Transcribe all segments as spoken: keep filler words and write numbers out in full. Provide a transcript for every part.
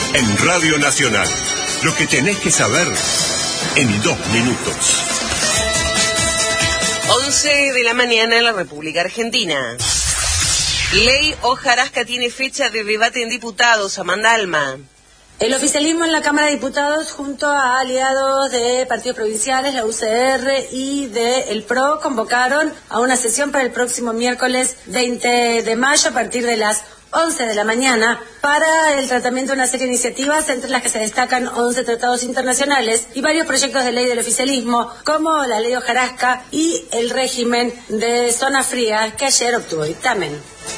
En Radio Nacional, lo que tenés que saber en dos minutos. once de la mañana en la República Argentina. Ley Hojarasca tiene fecha de debate en diputados. Amanda Alma. El oficialismo en la Cámara de Diputados, junto a aliados de partidos provinciales, la U C R y de el P R O, convocaron a una sesión para el próximo miércoles veinte de mayo a partir de las once de la mañana para el tratamiento de una serie de iniciativas, entre las que se destacan once tratados internacionales y varios proyectos de ley del oficialismo, como la Ley Hojarasca y el régimen de zona fría, que ayer obtuvo dictamen.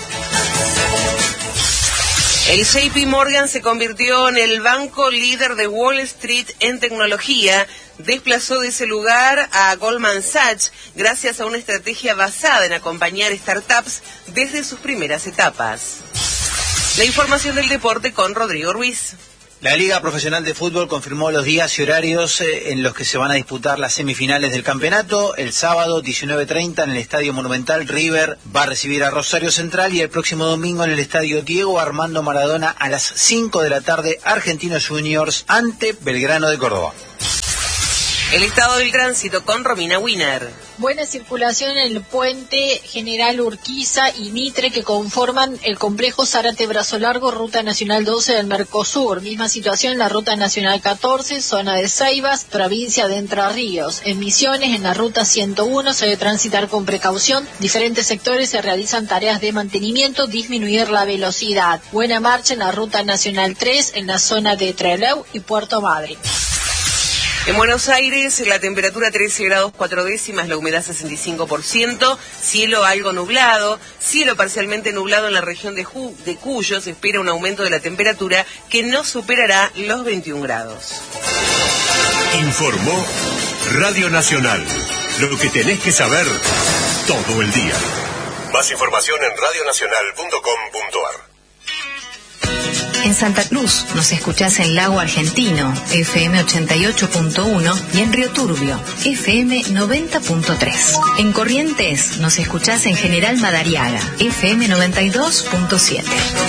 El J P Morgan se convirtió en el banco líder de Wall Street en tecnología. Desplazó de ese lugar a Goldman Sachs gracias a una estrategia basada en acompañar startups desde sus primeras etapas. La información del deporte con Rodrigo Ruiz. La Liga Profesional de Fútbol confirmó los días y horarios en los que se van a disputar las semifinales del campeonato. El sábado, diecinueve treinta, en el Estadio Monumental, River va a recibir a Rosario Central, y el próximo domingo en el Estadio Diego Armando Maradona a las cinco de la tarde, Argentinos Juniors ante Belgrano de Córdoba. El estado del tránsito con Romina Wiener. Buena circulación en el puente General Urquiza y Mitre, que conforman el complejo Zárate Brazo Largo, Ruta Nacional doce del Mercosur. Misma situación en la Ruta Nacional catorce, zona de Ceibas, provincia de Entre Ríos. En Misiones, en la Ruta ciento uno, se debe transitar con precaución. Diferentes sectores se realizan tareas de mantenimiento, disminuir la velocidad. Buena marcha en la Ruta Nacional tres, en la zona de Trelew y Puerto Madryn. En Buenos Aires, la temperatura trece grados cuatro décimas, la humedad sesenta y cinco por ciento, cielo algo nublado, cielo parcialmente nublado en la región de, Ju- de Cuyo. Se espera un aumento de la temperatura que no superará los veintiún grados. Informó Radio Nacional. Lo que tenés que saber todo el día. Más información en radio nacional punto com punto a r. En Santa Cruz nos escuchás en Lago Argentino, F M ochenta y ocho punto uno, y en Río Turbio, F M noventa punto tres. En Corrientes nos escuchás en General Madariaga, F M noventa y dos punto siete.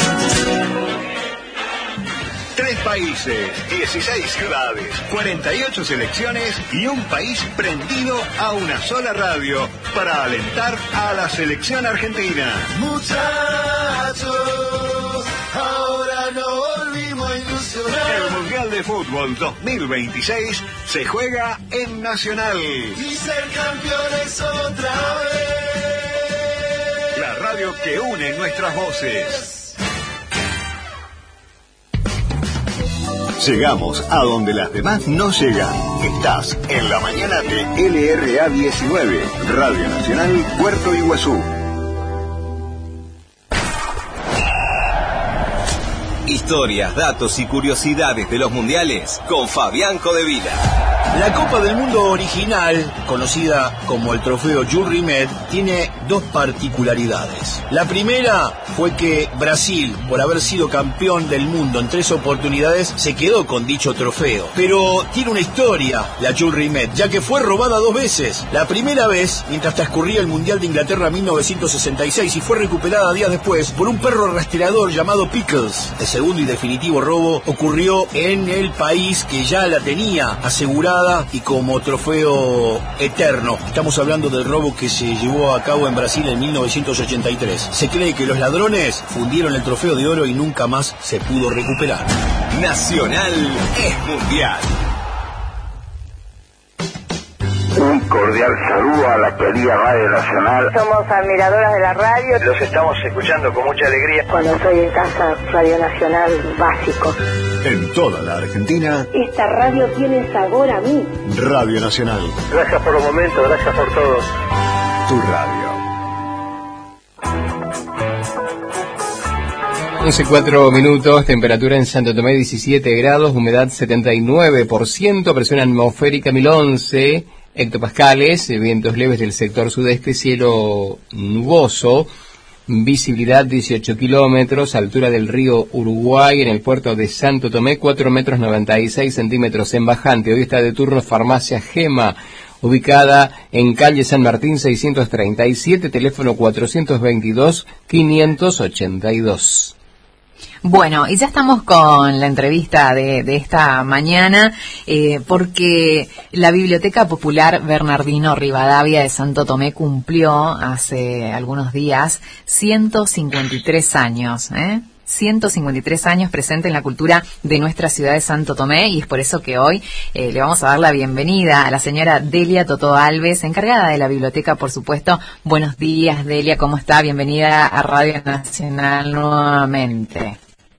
Tres países, dieciséis ciudades, cuarenta y ocho selecciones y un país prendido a una sola radio para alentar a la selección argentina. Muchachos, ahora no volvimos a ilusionar. El Mundial de Fútbol dos mil veintiséis se juega en Nacional. Y ser campeones otra vez. La radio que une nuestras voces. Llegamos a donde las demás no llegan. Estás en la mañana de L R A diecinueve, Radio Nacional Puerto Iguazú. Historias, datos y curiosidades de los mundiales con Fabián Codevila. La Copa del Mundo original, conocida como el trofeo Jules Rimet, tiene dos particularidades. La primera fue que Brasil, por haber sido campeón del mundo en tres oportunidades, se quedó con dicho trofeo. Pero tiene una historia la Jules Rimet, ya que fue robada dos veces. La primera vez, mientras transcurría el Mundial de Inglaterra mil novecientos sesenta y seis, y fue recuperada días después por un perro rastreador llamado Pickles. El segundo y definitivo robo ocurrió en el país que ya la tenía asegurada y como trofeo eterno. Estamos hablando del robo que se llevó a cabo en Brasil en mil novecientos ochenta y tres. Se cree que los ladrones fundieron el trofeo de oro y nunca más se pudo recuperar. Nacional es mundial. Un cordial saludo a la querida Radio Nacional. Somos admiradoras de la radio. Los estamos escuchando con mucha alegría. Cuando estoy en casa, Radio Nacional básico. En toda la Argentina, esta radio tiene sabor a mí. Radio Nacional. Gracias por los momentos, gracias por todo. Tu radio. once cuatro minutos, temperatura en Santo Tomé diecisiete grados, humedad setenta y nueve por ciento, presión atmosférica mil once hectopascales, vientos leves del sector sudeste, cielo nuboso, visibilidad dieciocho kilómetros, altura del río Uruguay en el puerto de Santo Tomé, cuatro metros noventa y seis centímetros en bajante. Hoy está de turno Farmacia Gema, ubicada en calle San Martín seiscientos treinta y siete, teléfono cuatrocientos veintidós, quinientos ochenta y dos. Bueno, y ya estamos con la entrevista de, de esta mañana, eh, porque la Biblioteca Popular Bernardino Rivadavia de Santo Tomé cumplió hace algunos días ciento cincuenta y tres años, ¿eh? ciento cincuenta y tres años presente en la cultura de nuestra ciudad de Santo Tomé, y es por eso que hoy eh, le vamos a dar la bienvenida a la señora Delia Totó Alves, encargada de la biblioteca, por supuesto. Buenos días, Delia, ¿cómo está? Bienvenida a Radio Nacional nuevamente.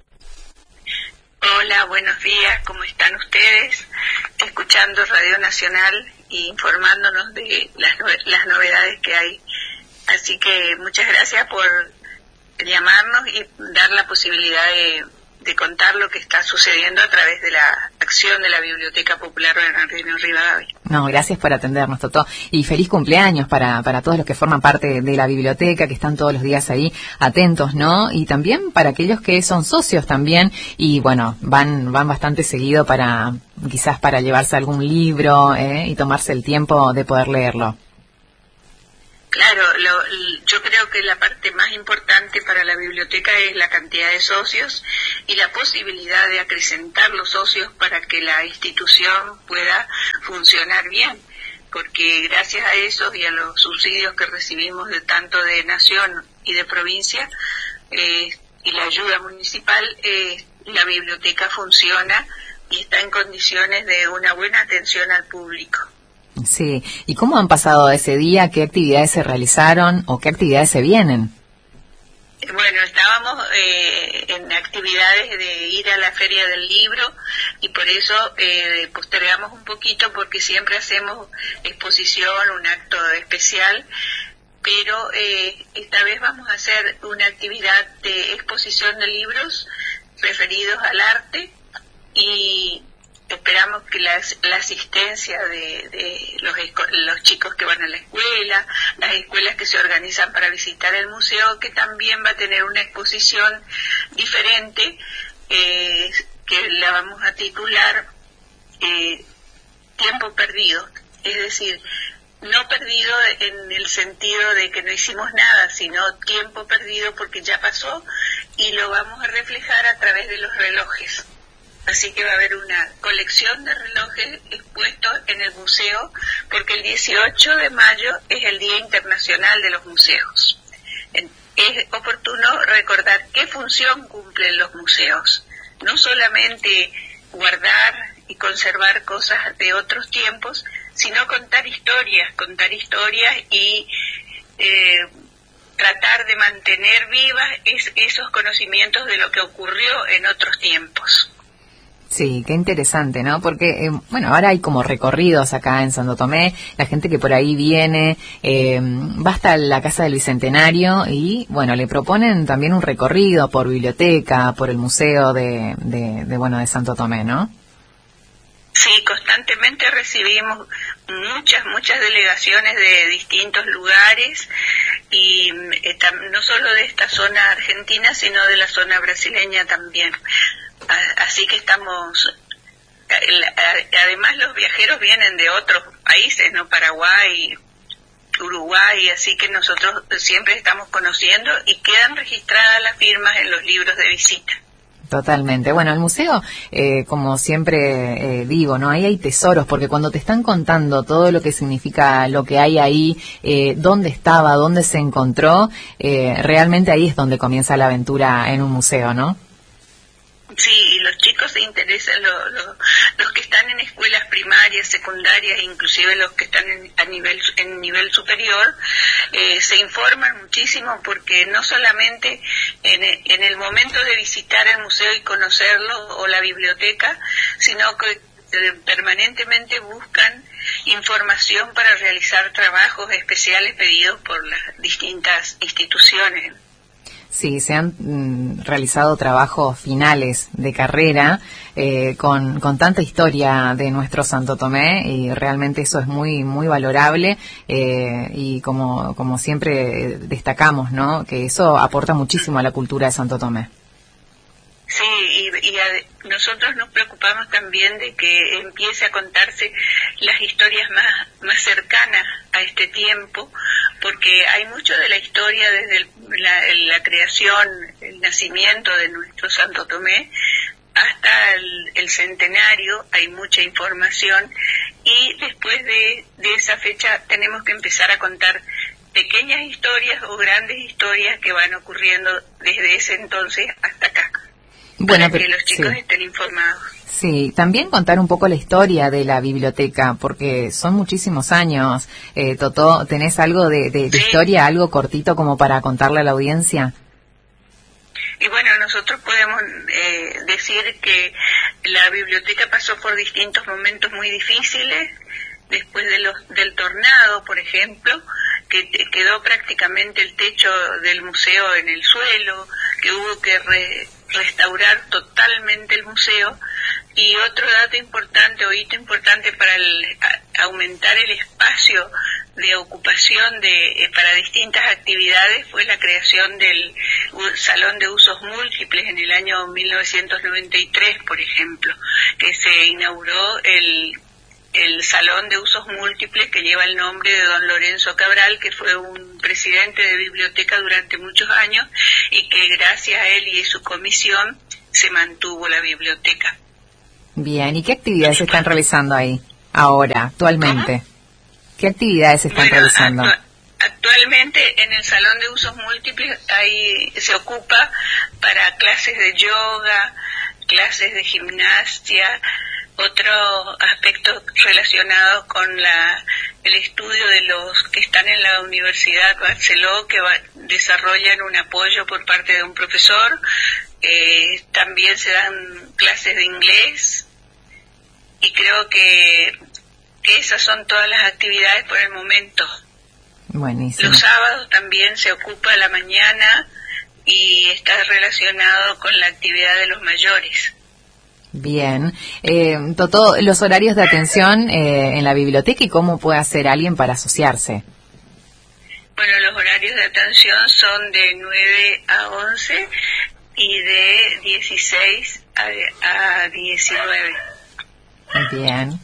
Hola, buenos días, ¿cómo están ustedes? Escuchando Radio Nacional e informándonos de las, no- las novedades que hay. Así que muchas gracias por llamarnos y dar la posibilidad de, de contar lo que está sucediendo a través de la acción de la Biblioteca Popular Bernardino Rivadavia. No, gracias por atendernos, Totó. Y feliz cumpleaños para, para todos los que forman parte de la biblioteca, que están todos los días ahí atentos, ¿no? Y también para aquellos que son socios también, y bueno, van, van bastante seguido para, quizás para llevarse algún libro, ¿eh? Y tomarse el tiempo de poder leerlo. Claro, lo, yo creo que la parte más importante para la biblioteca es la cantidad de socios y la posibilidad de acrecentar los socios para que la institución pueda funcionar bien, porque gracias a eso y a los subsidios que recibimos de tanto de nación y de provincia eh, y la ayuda municipal, eh, la biblioteca funciona y está en condiciones de una buena atención al público. Sí, ¿y cómo han pasado ese día? ¿Qué actividades se realizaron o qué actividades se vienen? Bueno, estábamos eh, en actividades de ir a la Feria del Libro y por eso eh, postergamos un poquito porque siempre hacemos exposición, un acto especial, pero eh, esta vez vamos a hacer una actividad de exposición de libros referidos al arte y esperamos que la, la asistencia de, de los, los chicos que van a la escuela, las escuelas que se organizan para visitar el museo, que también va a tener una exposición diferente, eh, que la vamos a titular eh, Tiempo Perdido, es decir, no perdido en el sentido de que no hicimos nada, sino tiempo perdido porque ya pasó y lo vamos a reflejar a través de los relojes. Así que va a haber una colección de relojes expuestos en el museo, porque el dieciocho de mayo es el Día Internacional de los Museos. Es oportuno recordar qué función cumplen los museos. No solamente guardar y conservar cosas de otros tiempos, sino contar historias, contar historias y eh, tratar de mantener vivas es, esos conocimientos de lo que ocurrió en otros tiempos. Sí, qué interesante, ¿no? Porque, eh, bueno, ahora hay como recorridos acá en Santo Tomé, la gente que por ahí viene, eh, va hasta la Casa del Bicentenario y, bueno, le proponen también un recorrido por biblioteca, por el museo de, de, de bueno, de Santo Tomé, ¿no? Sí, constantemente recibimos muchas, muchas delegaciones de distintos lugares y eh, no solo de esta zona argentina, sino de la zona brasileña también. Así que estamos, además los viajeros vienen de otros países, ¿no? Paraguay, Uruguay, así que nosotros siempre estamos conociendo y quedan registradas las firmas en los libros de visita. Totalmente. Bueno, el museo, eh, como siempre eh, digo, ¿no? Ahí hay tesoros, porque cuando te están contando todo lo que significa lo que hay ahí, eh, dónde estaba, dónde se encontró, eh, realmente ahí es donde comienza la aventura en un museo, ¿no? Sí, y los chicos se interesan, lo, lo, los que están en escuelas primarias, secundarias, inclusive los que están en, a nivel en nivel superior, eh, se informan muchísimo porque no solamente en, en el momento de visitar el museo y conocerlo o la biblioteca, sino que eh, permanentemente buscan información para realizar trabajos especiales pedidos por las distintas instituciones. Sí, se han mm, realizado trabajos finales de carrera eh, con, con tanta historia de nuestro Santo Tomé y realmente eso es muy muy valorable eh, y como, como siempre destacamos, ¿no? Que eso aporta muchísimo a la cultura de Santo Tomé. Sí, y, y a, nosotros nos preocupamos también de que empiece a contarse las historias más, más cercanas a este tiempo porque hay mucho de la historia desde el, la, la creación, el nacimiento de nuestro Santo Tomé hasta el, el centenario, hay mucha información, y después de, de esa fecha tenemos que empezar a contar pequeñas historias o grandes historias que van ocurriendo desde ese entonces hasta acá, bueno, para pero, que los chicos sí. estén informados. Sí, también contar un poco la historia de la biblioteca, porque son muchísimos años. Eh, Totó, ¿tenés algo de, de, de sí. historia, algo cortito como para contarle a la audiencia? Y bueno, nosotros podemos eh, decir que la biblioteca pasó por distintos momentos muy difíciles, después de los, del tornado, por ejemplo, que te, quedó prácticamente el techo del museo en el suelo, que hubo que re, restaurar totalmente el museo. Y otro dato importante o hito importante para el, a, aumentar el espacio de ocupación de eh, para distintas actividades fue la creación del uh, Salón de Usos Múltiples en el año mil novecientos noventa y tres, por ejemplo, que se inauguró el el Salón de Usos Múltiples, que lleva el nombre de don Lorenzo Cabral, que fue un presidente de biblioteca durante muchos años y que gracias a él y a su comisión se mantuvo la biblioteca. Bien, ¿y qué actividades se están realizando ahí ahora, actualmente? ¿Cómo? ¿Qué actividades se están bueno, realizando? Actu actualmente en el Salón de Usos Múltiples ahí se ocupa para clases de yoga, clases de gimnasia, otros aspectos relacionados con la, el estudio de los que están en la Universidad Barceló, que va, desarrollan un apoyo por parte de un profesor. Eh, también se dan clases de inglés, y creo que, que esas son todas las actividades por el momento. Buenísimo. Los sábados también se ocupa a la mañana y está relacionado con la actividad de los mayores. Bien. Eh, Totó, los horarios de atención eh, en la biblioteca y cómo puede hacer alguien para asociarse. Bueno, los horarios de atención son de nueve a once y de dieciséis a diecinueve. Bien.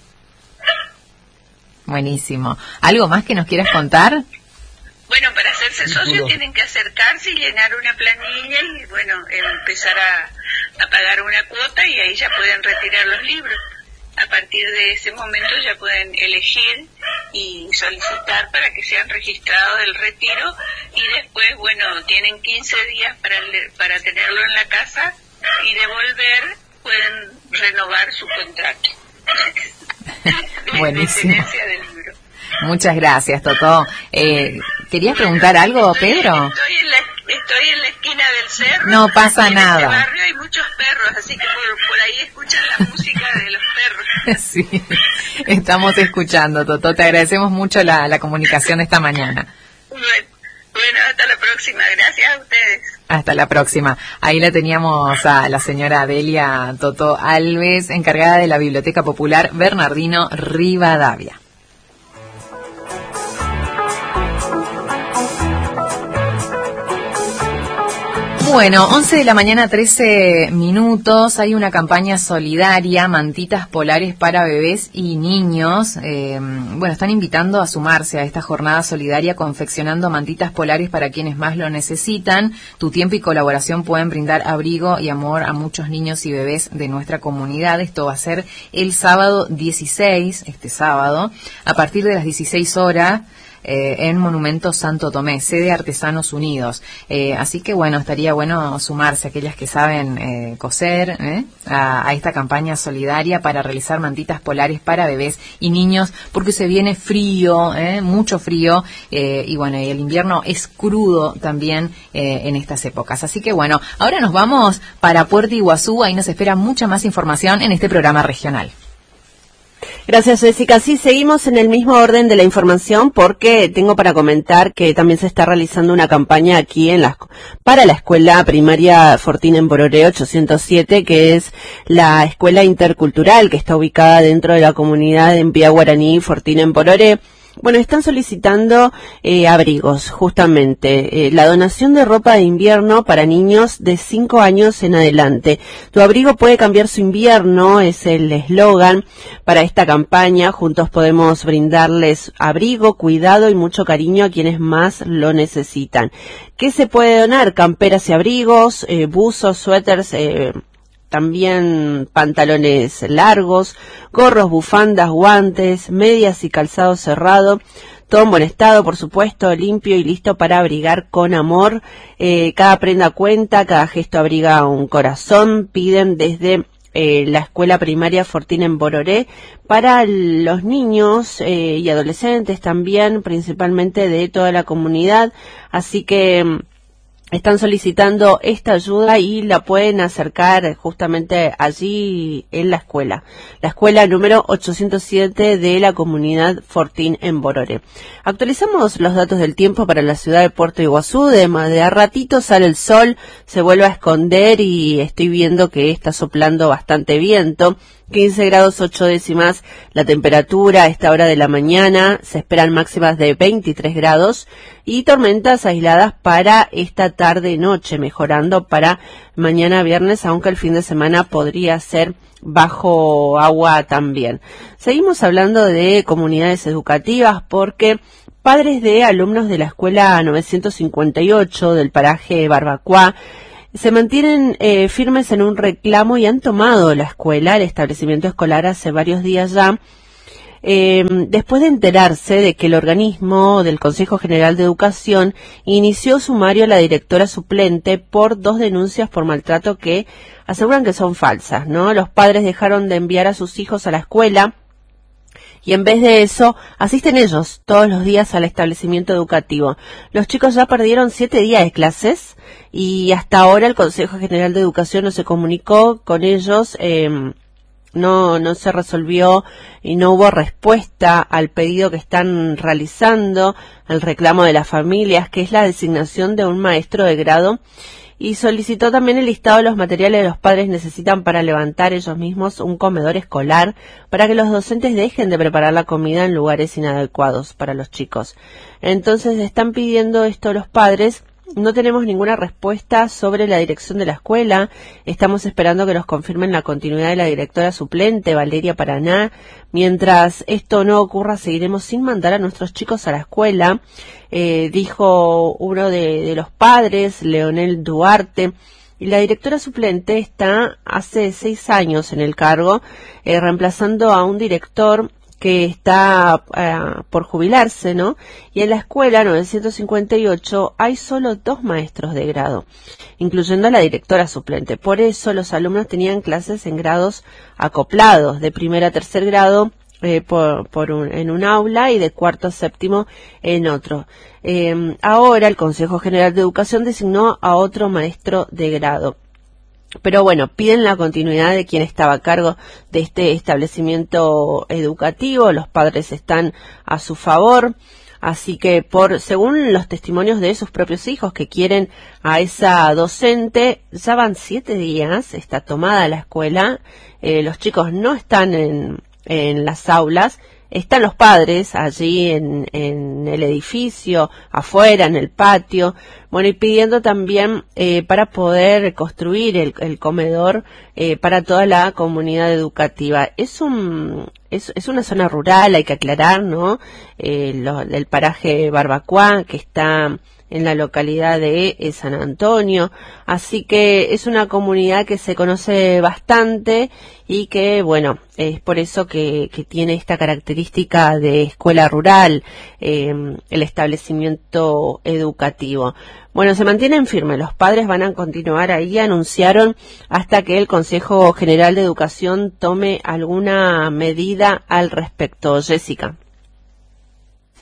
Buenísimo. ¿Algo más que nos quieras contar? Bueno, para hacerse socio tienen que acercarse y llenar una planilla y, bueno, empezar a, a pagar una cuota, y ahí ya pueden retirar los libros. A partir de ese momento ya pueden elegir y solicitar para que sean registrados el retiro, y después, bueno, tienen quince días para, para tenerlo en la casa, y de volver pueden renovar su contrato. Buenísimo. De tenencia del libro. Muchas gracias, Totó. Eh, ¿Querías preguntar algo, Pedro? Estoy en, la, estoy en la esquina del cerro. No pasa en nada. En este barrio hay muchos perros, así que por, por ahí escuchan la música de los perros. Sí, estamos escuchando, Totó. Te agradecemos mucho la, la comunicación esta mañana. Bueno, bueno, hasta la próxima. Gracias a ustedes. Hasta la próxima. Ahí la teníamos a la señora Delia Totó Alves, encargada de la Biblioteca Popular Bernardino Rivadavia. Bueno, once de la mañana, trece minutos. Hay una campaña solidaria, mantitas polares para bebés y niños. Eh, bueno, están invitando a sumarse a esta jornada solidaria confeccionando mantitas polares para quienes más lo necesitan. Tu tiempo y colaboración pueden brindar abrigo y amor a muchos niños y bebés de nuestra comunidad. Esto va a ser el sábado dieciséis, este sábado, a partir de las dieciséis horas. Eh, en Monumento Santo Tomé, sede Artesanos Unidos. Eh, así que bueno, estaría bueno sumarse a aquellas que saben eh, coser eh, a, a esta campaña solidaria para realizar mantitas polares para bebés y niños, porque se viene frío, eh, mucho frío, eh, y bueno, y el invierno es crudo también eh, en estas épocas. Así que bueno, ahora nos vamos para Puerto Iguazú, ahí nos espera mucha más información en este programa regional. Gracias, Jessica. Sí, seguimos en el mismo orden de la información, porque tengo para comentar que también se está realizando una campaña aquí en la, para la escuela primaria Fortín en Bororé ochocientos siete, que es la escuela intercultural que está ubicada dentro de la comunidad en Pía Guaraní Fortín en Bororé. Bueno, están solicitando eh, abrigos, justamente, eh, la donación de ropa de invierno para niños de cinco años en adelante. Tu abrigo puede cambiar su invierno, es el eslogan para esta campaña. Juntos podemos brindarles abrigo, cuidado y mucho cariño a quienes más lo necesitan. ¿Qué se puede donar? Camperas y abrigos, eh, buzos, suéteres, eh, también pantalones largos, gorros, bufandas, guantes, medias y calzado cerrado, todo en buen estado, por supuesto, limpio y listo para abrigar con amor. Eh, cada prenda cuenta, cada gesto abriga un corazón. Piden desde eh, la escuela primaria Fortín en Bororé para los niños eh, y adolescentes también, principalmente de toda la comunidad, así que están solicitando esta ayuda y la pueden acercar justamente allí en la escuela. La escuela número ochocientos siete de la comunidad Fortín en Bororé. Actualizamos los datos del tiempo para la ciudad de Puerto Iguazú. De, de a ratito sale el sol, se vuelve a esconder y estoy viendo que está soplando bastante viento. quince grados ocho décimas la temperatura a esta hora de la mañana, se esperan máximas de veintitrés grados y tormentas aisladas para esta tarde-noche, mejorando para mañana viernes, aunque el fin de semana podría ser bajo agua también. Seguimos hablando de comunidades educativas porque padres de alumnos de la escuela novecientos cincuenta y ocho del paraje Barbacoa se mantienen eh, firmes en un reclamo y han tomado la escuela, el establecimiento escolar, hace varios días ya, eh, después de enterarse de que el organismo del Consejo General de Educación inició sumario a la directora suplente por dos denuncias por maltrato que aseguran que son falsas, ¿no? Los padres dejaron de enviar a sus hijos a la escuela y en vez de eso asisten ellos todos los días al establecimiento educativo. Los chicos ya perdieron siete días de clases y hasta ahora el Consejo General de Educación no se comunicó con ellos, eh, no, no se resolvió y no hubo respuesta al pedido que están realizando, al reclamo de las familias, que es la designación de un maestro de grado. Y solicitó también el listado de los materiales que los padres necesitan para levantar ellos mismos un comedor escolar para que los docentes dejen de preparar la comida en lugares inadecuados para los chicos. Entonces están pidiendo esto los padres. No tenemos ninguna respuesta sobre la dirección de la escuela. Estamos esperando que nos confirmen la continuidad de la directora suplente, Valeria Paraná. Mientras esto no ocurra, seguiremos sin mandar a nuestros chicos a la escuela, eh, dijo uno de, de los padres, Leonel Duarte. Y la directora suplente está hace seis años en el cargo, eh, reemplazando a un director que está uh, por jubilarse, ¿no? Y en la escuela novecientos cincuenta y ocho hay solo dos maestros de grado, incluyendo a la directora suplente. Por eso los alumnos tenían clases en grados acoplados, de primer a tercer grado eh, por, por un, en un aula y de cuarto a séptimo en otro. Eh, ahora el Consejo General de Educación designó a otro maestro de grado. Pero bueno, piden la continuidad de quien estaba a cargo de este establecimiento educativo. Los padres están a su favor, así que por según los testimonios de sus propios hijos que quieren a esa docente, ya van siete días, está tomada la escuela, eh, los chicos no están en, en las aulas. Están los padres allí en, en el edificio, afuera, en el patio, bueno, y pidiendo también eh, para poder construir el, el comedor eh, para toda la comunidad educativa. Es un es, es una zona rural, hay que aclarar, ¿no? Eh, lo, el paraje Barbacoa, que está en la localidad de eh, San Antonio, así que es una comunidad que se conoce bastante y que, bueno, es por eso que, que tiene esta característica de escuela rural, eh, el establecimiento educativo. Bueno, se mantienen firmes, los padres van a continuar ahí, anunciaron, hasta que el Consejo General de Educación tome alguna medida al respecto. Jessica.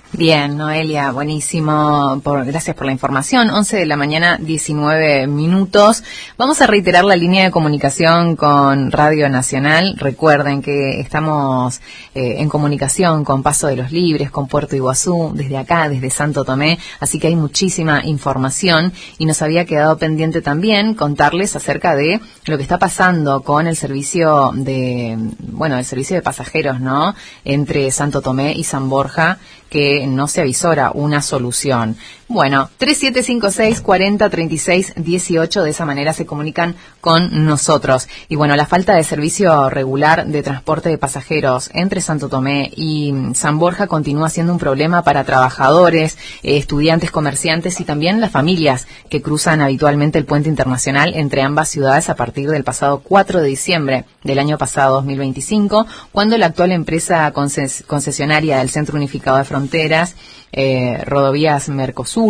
Bien, Noelia, buenísimo. Por, gracias por la información. once de la mañana, diecinueve minutos. Vamos a reiterar la línea de comunicación con Radio Nacional. Recuerden que estamos eh, en comunicación con Paso de los Libres, con Puerto Iguazú, desde acá, desde Santo Tomé. Así que hay muchísima información y nos había quedado pendiente también contarles acerca de lo que está pasando con el servicio de, bueno, el servicio de pasajeros, ¿no? Entre Santo Tomé y San Borja, que no se avisora una solución. Bueno, tres siete cinco seis, cuarenta, treinta y seis, dieciocho, de esa manera se comunican con nosotros. Y bueno, la falta de servicio regular de transporte de pasajeros entre Santo Tomé y San Borja continúa siendo un problema para trabajadores, eh, estudiantes, comerciantes y también las familias que cruzan habitualmente el puente internacional entre ambas ciudades a partir del pasado cuatro de diciembre del año pasado, dos mil veinticinco, cuando la actual empresa conces- concesionaria del Centro Unificado de Fronteras, eh, Rodovías Mercosul,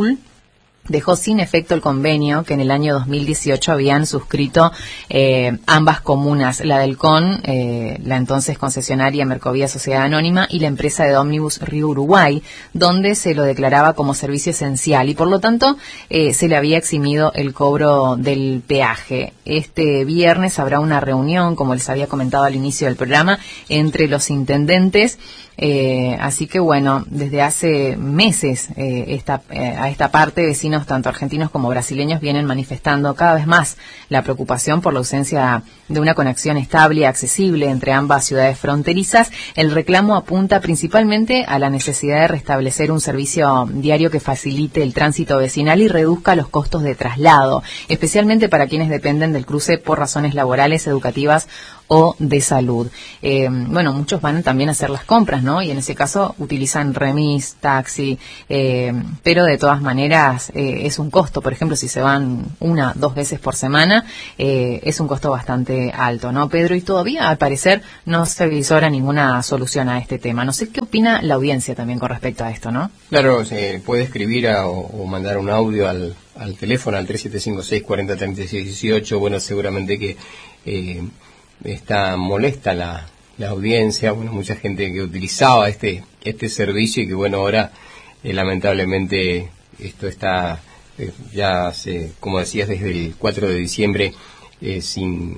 dejó sin efecto el convenio que en el año dos mil dieciocho habían suscrito eh, ambas comunas, la del C O N, eh, la entonces concesionaria Mercovía Sociedad Anónima, y la empresa de ómnibus Río Uruguay, donde se lo declaraba como servicio esencial y por lo tanto eh, se le había eximido el cobro del peaje. Este viernes habrá una reunión, como les había comentado al inicio del programa, entre los intendentes. Eh, así que bueno, desde hace meses eh, esta, eh, a esta parte vecinos tanto argentinos como brasileños vienen manifestando cada vez más la preocupación por la ausencia de una conexión estable y accesible entre ambas ciudades fronterizas. El reclamo apunta principalmente a la necesidad de restablecer un servicio diario que facilite el tránsito vecinal y reduzca los costos de traslado, especialmente para quienes dependen del cruce por razones laborales, educativas o de salud. Eh, bueno, muchos van también a hacer las compras, ¿no? Y en ese caso utilizan remis, taxi, eh, pero de todas maneras eh, es un costo. Por ejemplo, si se van una, dos veces por semana, eh, es un costo bastante alto, ¿no, Pedro? Y todavía, al parecer, no se visora ninguna solución a este tema. No sé qué opina la audiencia también con respecto a esto, ¿no? Claro, se puede escribir a, o, o mandar un audio al, al teléfono, al tres siete cinco seis, cuarenta, treinta y seis, dieciocho. Bueno, seguramente que Eh, está molesta la, la audiencia, bueno, mucha gente que utilizaba este este servicio y que bueno, ahora eh, lamentablemente esto está eh, ya se, como decías, desde el cuatro de diciembre eh, sin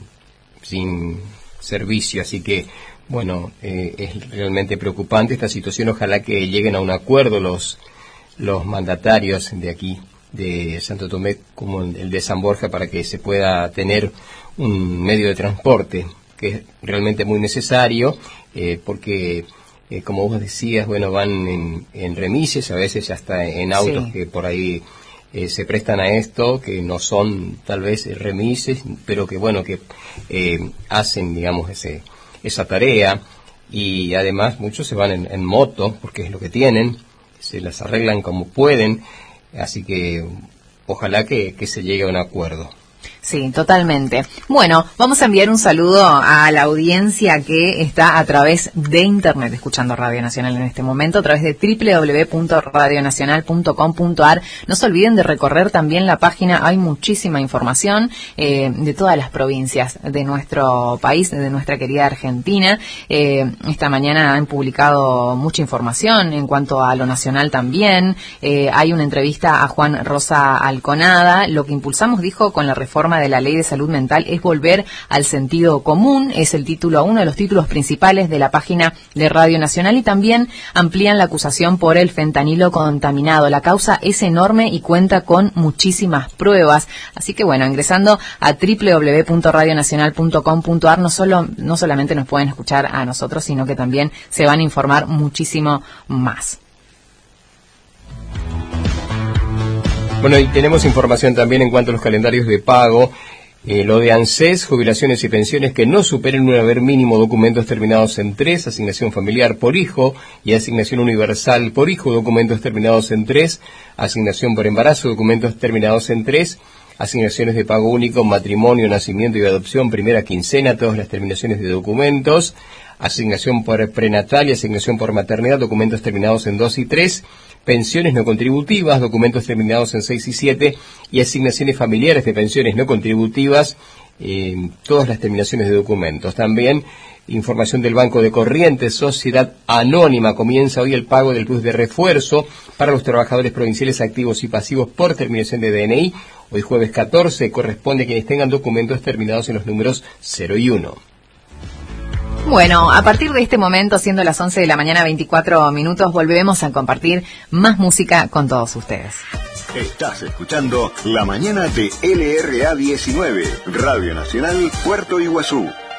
sin servicio, así que bueno, eh, es realmente preocupante esta situación. Ojalá que lleguen a un acuerdo los los mandatarios de aquí de Santo Tomé como el de San Borja para que se pueda tener un medio de transporte que es realmente muy necesario, eh, porque eh, como vos decías, bueno, van en, en remises, a veces hasta en autos sí. que por ahí eh, se prestan a esto, que no son tal vez remises, pero que bueno, que eh, hacen, digamos, ese esa tarea, y además muchos se van en, en moto, porque es lo que tienen, se las arreglan como pueden, así que ojalá que, que se llegue a un acuerdo. Sí, totalmente. Bueno, vamos a enviar un saludo a la audiencia que está a través de Internet escuchando Radio Nacional en este momento, a través de doble u doble u doble u punto radio nacional punto com punto a r. No se olviden de recorrer también la página, hay muchísima información eh, de todas las provincias de nuestro país, de nuestra querida Argentina. Eh, esta mañana han publicado mucha información en cuanto a lo nacional también. Eh, hay una entrevista a Juan Rosa Alconada. Lo que impulsamos, dijo, con la reforma de la Ley de Salud Mental es volver al sentido común, es el título, uno de los títulos principales de la página de Radio Nacional, y también amplían la acusación por el fentanilo contaminado. La causa es enorme y cuenta con muchísimas pruebas, así que bueno, ingresando a doble u doble u doble u punto radio nacional punto com punto a r no solo no solamente nos pueden escuchar a nosotros, sino que también se van a informar muchísimo más. Bueno, y tenemos información también en cuanto a los calendarios de pago. Eh, lo de ANSES, jubilaciones y pensiones que no superen un haber mínimo, documentos terminados en tres, asignación familiar por hijo y asignación universal por hijo, documentos terminados en tres, asignación por embarazo, documentos terminados en tres, asignaciones de pago único, matrimonio, nacimiento y adopción, primera quincena, todas las terminaciones de documentos, asignación por prenatal y asignación por maternidad, documentos terminados en dos y tres, pensiones no contributivas, documentos terminados en seis y siete, y asignaciones familiares de pensiones no contributivas eh, todas las terminaciones de documentos. También información del Banco de Corrientes, Sociedad Anónima. Comienza hoy el pago del plus de refuerzo para los trabajadores provinciales activos y pasivos por terminación de D N I. Hoy jueves catorce corresponde a quienes tengan documentos terminados en los números cero y uno. Bueno, a partir de este momento, siendo las once de la mañana, veinticuatro minutos, volvemos a compartir más música con todos ustedes. Estás escuchando La Mañana de L R A diecinueve, Radio Nacional Puerto Iguazú.